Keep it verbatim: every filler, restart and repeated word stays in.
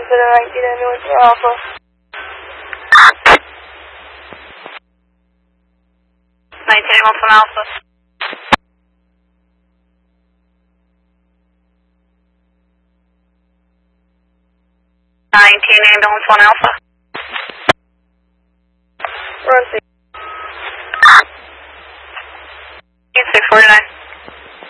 for the nineteen ambulance for Alpha. nineteen ambulance for Alpha. nineteen ambulance one Alpha. Run six.